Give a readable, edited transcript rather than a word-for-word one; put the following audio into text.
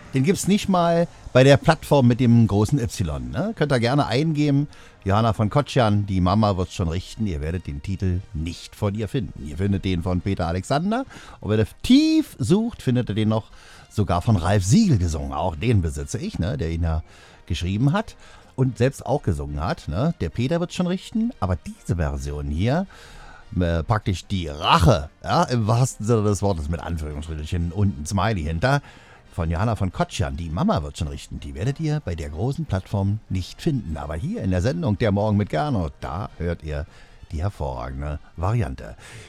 Den gibt es nicht mal bei der Plattform mit dem großen Y. Ne? Könnt ihr gerne eingeben. Johanna von Kotschan, die Mama wird schon richten. Ihr werdet den Titel nicht von ihr finden. Ihr findet den von Peter Alexander. Und wenn ihr tief sucht, findet ihr den noch sogar von Ralf Siegel gesungen. Auch den besitze ich, ne? Der ihn ja geschrieben hat und selbst auch gesungen hat. Ne? Der Peter wird schon richten. Aber diese Version hier, praktisch die Rache, ja, im wahrsten Sinne des Wortes mit Anführungsstrichen und ein Smiley hinter, von Johanna von Kotschan, die Mama wird schon richten, die werdet ihr bei der großen Plattform nicht finden. Aber hier in der Sendung Der Morgen mit Gernot, da hört ihr die hervorragende Variante.